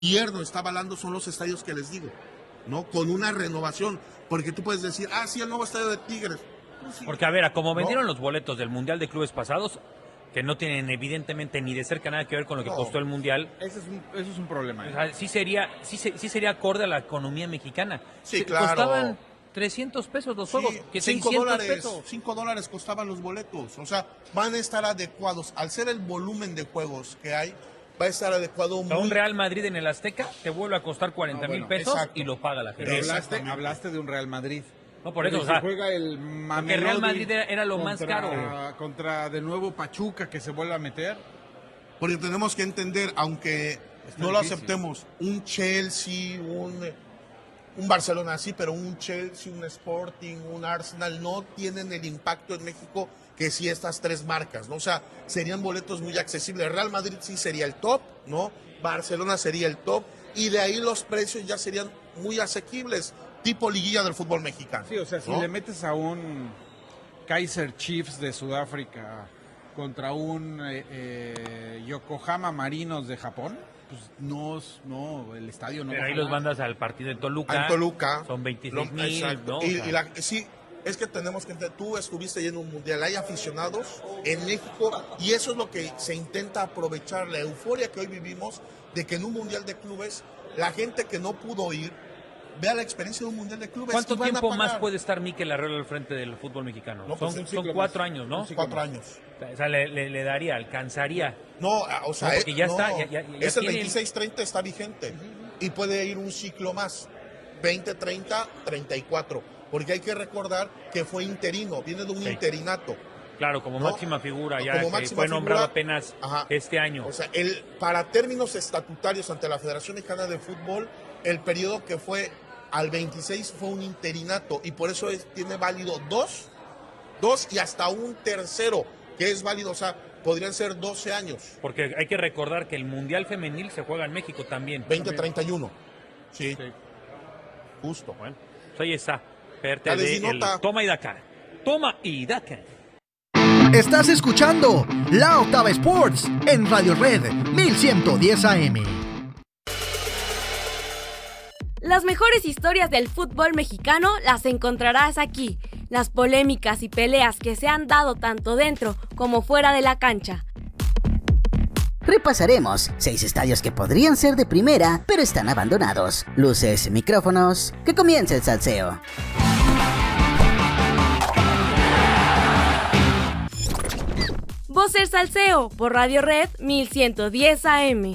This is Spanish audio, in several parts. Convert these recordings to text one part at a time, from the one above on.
gobierno está avalando son los estadios que les digo, ¿no? Con una renovación, porque tú puedes decir, sí, el nuevo estadio de Tigres. Pues sí. Porque, a ver, como vendieron los boletos del Mundial de Clubes pasados, que no tienen evidentemente ni de cerca nada que ver con lo que costó el Mundial. Eso es un problema. O sea, sí sería acorde a la economía mexicana. Sí, claro. Costaban 300 pesos los juegos, que 600 pesos. $5 costaban los boletos. O sea, van a estar adecuados. Al ser el volumen de juegos que hay, va a estar adecuado. Un Real Madrid en el Azteca te vuelve a costar 40,000 pesos, exacto, y lo paga la gente. Pero hablaste de un Real Madrid. No, por eso, o sea, juega el porque Real Madrid era lo más caro. Contra de nuevo Pachuca, que se vuelve a meter. Porque tenemos que entender, aunque no lo aceptemos, un Chelsea, un Barcelona sí, pero un Chelsea, un Sporting, un Arsenal no tienen el impacto en México que sí estas tres marcas, ¿no? O sea, serían boletos muy accesibles. Real Madrid sí sería el top, ¿no? Barcelona sería el top, y de ahí los precios ya serían muy asequibles, tipo liguilla del fútbol mexicano. Sí, o sea, si le metes a un Kaizer Chiefs de Sudáfrica contra un Yokohama Marinos de Japón, pues no, el estadio no. Pero ahí los mandas al partido en Toluca. En Toluca. Son 26,000, ¿no? Sí, es que tenemos que entender, tú estuviste ya en un mundial, hay aficionados en México, y eso es lo que se intenta aprovechar, la euforia que hoy vivimos, de que en un mundial de clubes, la gente que no pudo ir, vea la experiencia de un mundial de clubes. ¿Cuánto tiempo más puede estar Mikel Arreola al frente del fútbol mexicano? No, pues son 4 años, ¿no? 4 años. O sea, le daría, alcanzaría. No, o sea, porque ya está. Ya es el 26-30, está vigente. Y puede ir un ciclo más. 20-30, 34. Porque hay que recordar que fue interino, viene de un interinato. Claro, como máxima figura, ya como que fue nombrado apenas este año. O sea, para términos estatutarios ante la Federación Mexicana de Fútbol, el periodo que fue al 26 fue un interinato, y por eso tiene válido dos y hasta un tercero, que es válido, o sea, podrían ser 12 años. Porque hay que recordar que el Mundial Femenil se juega en México también. 2031. Sí. Justo. Bueno, pues ahí está. Parte de Toma y Daca. Toma y Daca. Estás escuchando La Octava Sports en Radio Red 1110 AM. Las mejores historias del fútbol mexicano las encontrarás aquí. Las polémicas y peleas que se han dado tanto dentro como fuera de la cancha. Repasaremos 6 estadios que podrían ser de primera, pero están abandonados. Luces, micrófonos, que comience el salseo. Voz del Salseo por Radio Red 1110 AM.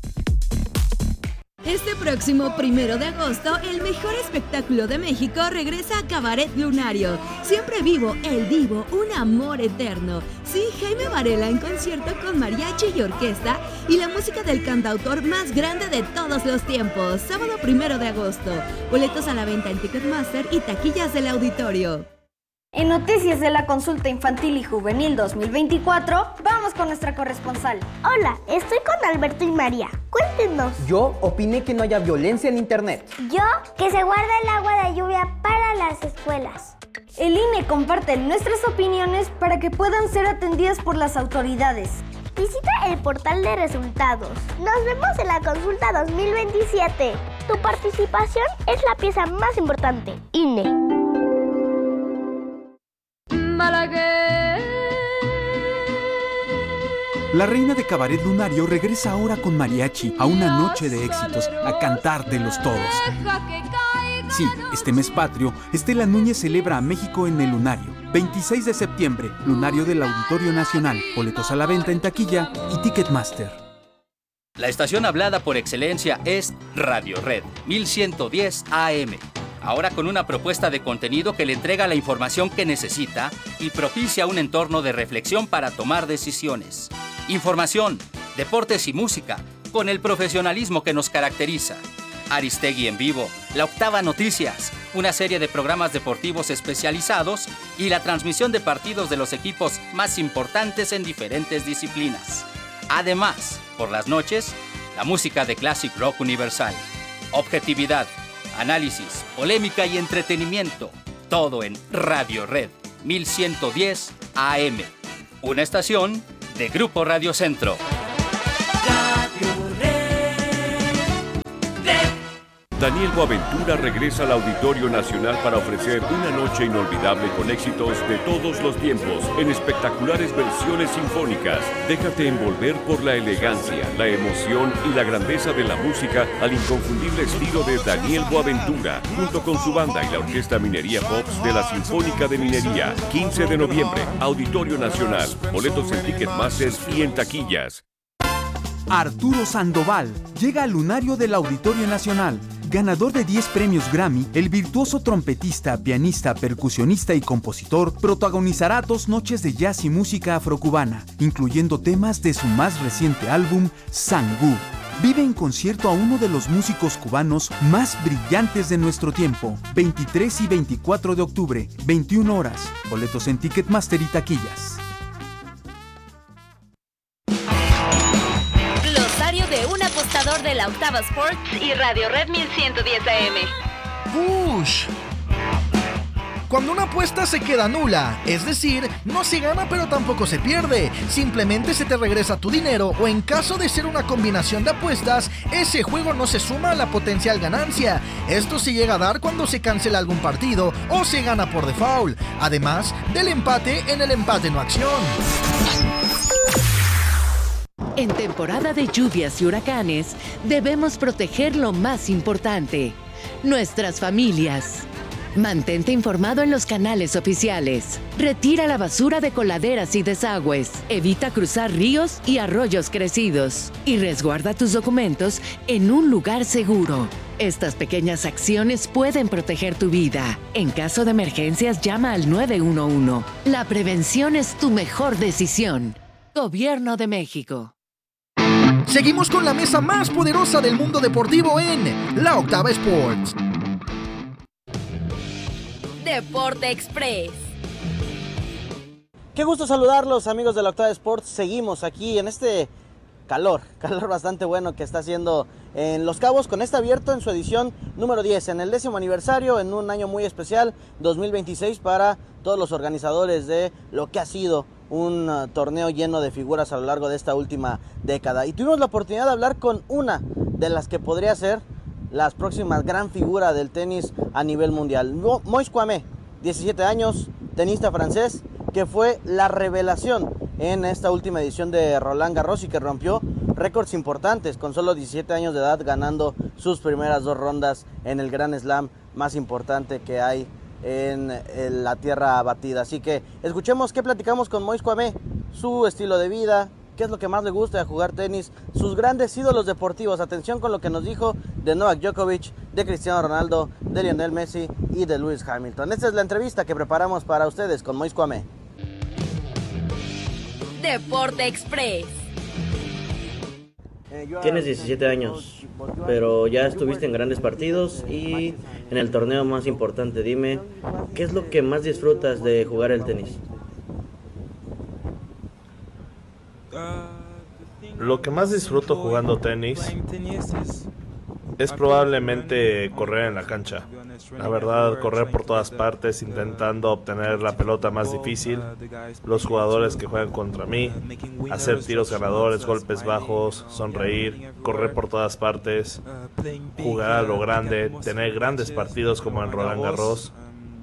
Este próximo 1 de agosto, el mejor espectáculo de México regresa a Cabaret Lunario. Siempre vivo, el divo, un amor eterno. Sí, Jaime Varela en concierto con mariachi y orquesta y la música del cantautor más grande de todos los tiempos. Sábado 1 de agosto. Boletos a la venta en Ticketmaster y taquillas del auditorio. En noticias de la consulta infantil y juvenil 2024, vamos con nuestra corresponsal. Hola, estoy con Alberto y María. Cuéntenos. Yo opiné que no haya violencia en internet. Yo, que se guarda el agua de lluvia para las escuelas. El INE comparte nuestras opiniones para que puedan ser atendidas por las autoridades. Visita el portal de resultados. Nos vemos en la consulta 2027. Tu participación es la pieza más importante. INE. La reina de Cabaret Lunario regresa ahora con mariachi a una noche de éxitos, a cantártelos todos. Sí, este mes patrio, Estela Núñez celebra a México en el Lunario. 26 de septiembre, Lunario del Auditorio Nacional. Boletos a la venta en taquilla y Ticketmaster. La estación hablada por excelencia es Radio Red 1110 AM. Ahora con una propuesta de contenido que le entrega la información que necesita y propicia un entorno de reflexión para tomar decisiones. Información, deportes y música, con el profesionalismo que nos caracteriza. Aristegui en vivo, La Octava Noticias, una serie de programas deportivos especializados y la transmisión de partidos de los equipos más importantes en diferentes disciplinas. Además, por las noches, la música de Classic Rock Universal. Objetividad, análisis, polémica y entretenimiento. Todo en Radio Red 1110 AM. Una estación de Grupo Radio Centro. Radio Red. Daniel Boaventura regresa al Auditorio Nacional para ofrecer una noche inolvidable con éxitos de todos los tiempos en espectaculares versiones sinfónicas. Déjate envolver por la elegancia, la emoción y la grandeza de la música al inconfundible estilo de Daniel Boaventura, junto con su banda y la Orquesta Minería Pops de la Sinfónica de Minería. 15 de noviembre, Auditorio Nacional. Boletos en Ticketmaster y en taquillas. Arturo Sandoval llega al lunario del Auditorio Nacional. Ganador de 10 premios Grammy, el virtuoso trompetista, pianista, percusionista y compositor protagonizará 2 noches de jazz y música afrocubana, incluyendo temas de su más reciente álbum, Sangú. Vive en concierto a uno de los músicos cubanos más brillantes de nuestro tiempo. 23 y 24 de octubre, 21 horas. Boletos en Ticketmaster y taquillas. Glosario de un apostador de la Octava Sports y Radio Red 1110 AM. ¡Push! Cuando una apuesta se queda nula, es decir, no se gana pero tampoco se pierde, simplemente se te regresa tu dinero o en caso de ser una combinación de apuestas, ese juego no se suma a la potencial ganancia. Esto se llega a dar cuando se cancela algún partido o se gana por default, además del empate en el empate no acción. En temporada de lluvias y huracanes, debemos proteger lo más importante, nuestras familias. Mantente informado en los canales oficiales. Retira la basura de coladeras y desagües. Evita cruzar ríos y arroyos crecidos. Y resguarda tus documentos en un lugar seguro. Estas pequeñas acciones pueden proteger tu vida. En caso de emergencias, llama al 911. La prevención es tu mejor decisión. Gobierno de México. Seguimos con la mesa más poderosa del mundo deportivo en La Octava Sports. Deporte Express. Qué gusto saludarlos, amigos de la Octava Sports. Seguimos aquí en este calor bastante bueno que está haciendo en Los Cabos, con este abierto en su edición número 10, en el 10º aniversario, en un año muy especial, 2026, para todos los organizadores de lo que ha sido un torneo lleno de figuras a lo largo de esta última década. Y tuvimos la oportunidad de hablar con una de las que podría ser las próximas gran figura del tenis a nivel mundial. Moise Kouamé, 17 años, tenista francés, que fue la revelación en esta última edición de Roland Garros y que rompió récords importantes con solo 17 años de edad, ganando sus primeras 2 rondas en el Grand Slam más importante que hay en la tierra batida. Así que escuchemos qué platicamos con Moise Kouamé, su estilo de vida, qué es lo que más le gusta de jugar tenis, sus grandes ídolos deportivos. Atención con lo que nos dijo de Novak Djokovic, de Cristiano Ronaldo, de Lionel Messi y de Lewis Hamilton. Esta es la entrevista que preparamos para ustedes con Moise Kouamé. Deporte Express. Tienes 17 años, pero ya estuviste en grandes partidos y en el torneo más importante. Dime, ¿qué es lo que más disfrutas de jugar el tenis? Lo que más disfruto jugando tenis es probablemente correr en la cancha. La verdad, correr por todas partes intentando obtener la pelota más difícil, los jugadores que juegan contra mí, hacer tiros ganadores, golpes bajos, sonreír, correr por todas partes, jugar a lo grande, tener grandes partidos como en Roland Garros,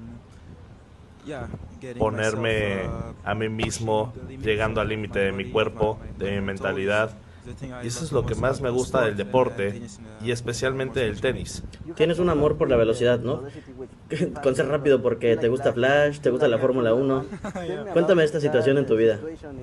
ponerme a mí mismo llegando al límite de mi cuerpo, de mi mentalidad. Y eso es lo que más me gusta del deporte y especialmente del tenis. Tienes un amor por la velocidad, ¿no? Con ser rápido porque te gusta Flash, te gusta la Fórmula 1. Cuéntame esta situación en tu vida.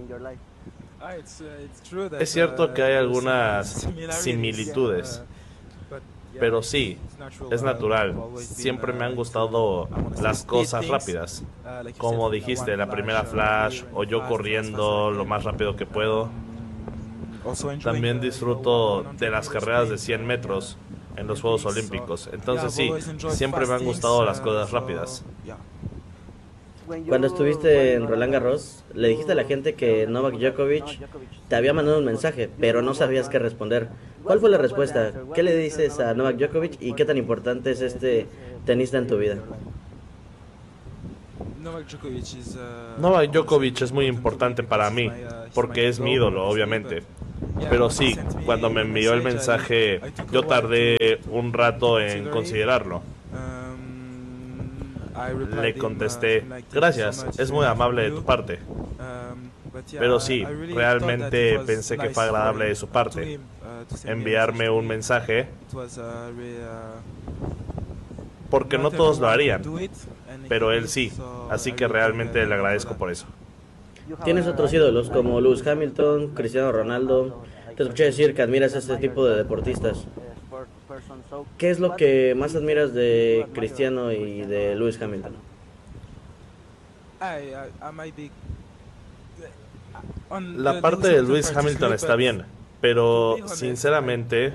Es cierto que hay algunas similitudes, pero sí, es natural. Siempre me han gustado las cosas rápidas. Como dijiste, la primera Flash o yo corriendo lo más rápido que puedo. También disfruto de las carreras de 100 metros en los Juegos Olímpicos. Entonces sí, siempre me han gustado las cosas rápidas. Cuando estuviste en Roland Garros, le dijiste a la gente que Novak Djokovic te había mandado un mensaje, pero no sabías qué responder. ¿Cuál fue la respuesta? ¿Qué le dices a Novak Djokovic y qué tan importante es este tenista en tu vida? Novak Djokovic es muy importante para mí, porque es mi ídolo, obviamente. Pero sí, cuando me envió el mensaje, yo tardé un rato en considerarlo. Le contesté, gracias, es muy amable de tu parte. Pero sí, realmente pensé que fue agradable de su parte enviarme un mensaje, porque no todos lo harían, pero él sí, así que realmente le agradezco por eso. Tienes otros ídolos como Lewis Hamilton, Cristiano Ronaldo. Te escuché decir que admiras a este tipo de deportistas. ¿Qué es lo que más admiras de Cristiano y de Lewis Hamilton? La parte de Lewis Hamilton está bien, pero sinceramente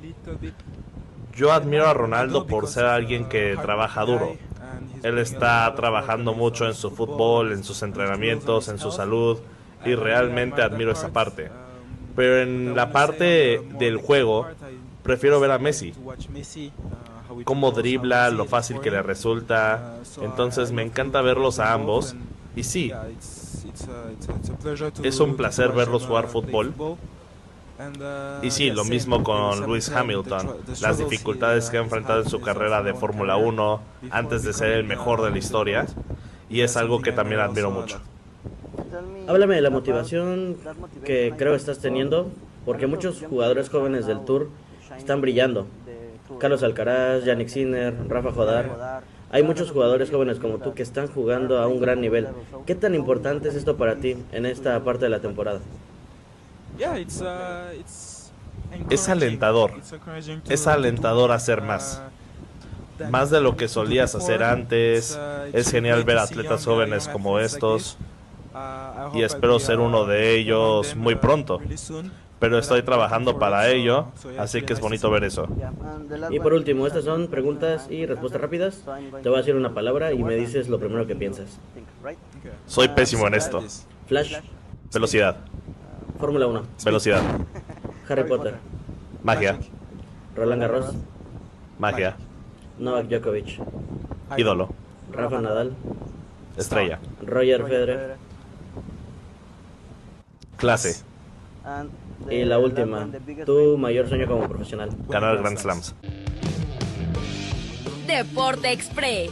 yo admiro a Ronaldo por ser alguien que trabaja duro. Él está trabajando mucho en su fútbol, en sus entrenamientos, en su salud, y realmente admiro esa parte. Pero en la parte del juego, prefiero ver a Messi. Cómo dribla, lo fácil que le resulta. Entonces me encanta verlos a ambos. Y sí, es un placer verlos jugar fútbol. Y sí, lo mismo con Lewis Hamilton, las dificultades que ha enfrentado en su carrera de Fórmula 1 antes de ser el mejor de la historia, y es algo que también admiro mucho. Háblame de la motivación que creo estás teniendo, porque muchos jugadores jóvenes del Tour están brillando. Carlos Alcaraz, Yannick Sinner, Rafa Jodar. Hay muchos jugadores jóvenes como tú que están jugando a un gran nivel. ¿Qué tan importante es esto para ti en esta parte de la temporada? Es alentador. Es alentador hacer más. Más de lo que solías hacer antes. Es genial ver atletas jóvenes como estos. Y espero ser uno de ellos muy pronto. Pero estoy trabajando para ello, así que es bonito ver eso. Y por último, estas son preguntas y respuestas rápidas. Te voy a decir una palabra y me dices lo primero que piensas. Soy pésimo en esto. Flash. Velocidad. Fórmula 1. Velocidad. Harry Potter. Magia. Roland Garros. Magia. Novak Djokovic. Ídolo. Rafa Nadal. Estrella. Roger Federer. Clase. Y la última, tu mayor sueño como profesional. Ganar Grand Slams. Deporte Express.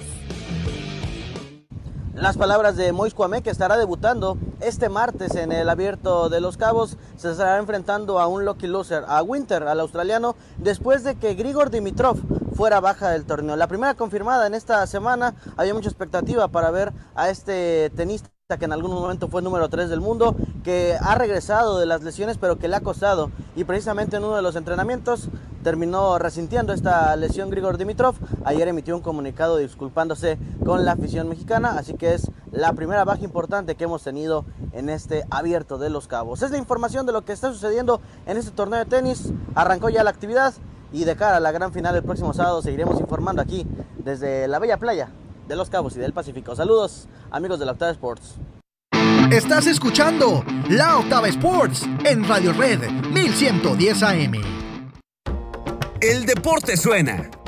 Las palabras de Moise Kouame, que estará debutando este martes en el Abierto de Los Cabos. Se estará enfrentando a un lucky loser, a Winter, al australiano, después de que Grigor Dimitrov fuera baja del torneo. La primera confirmada en esta semana. Había mucha expectativa para ver a este tenista que en algún momento fue número 3 del mundo, que ha regresado de las lesiones, pero que le ha costado, y precisamente en uno de los entrenamientos terminó resintiendo esta lesión Grigor Dimitrov. Ayer emitió un comunicado disculpándose con la afición mexicana, así que es la primera baja importante que hemos tenido en este Abierto de Los Cabos. Es la información de lo que está sucediendo en este torneo de tenis. Arrancó ya la actividad y de cara a la gran final del próximo sábado seguiremos informando aquí desde la bella playa de Los Cabos y del Pacífico. Saludos, amigos de La Octava Sports. Estás escuchando La Octava Sports en Radio Red 1110 AM. El deporte suena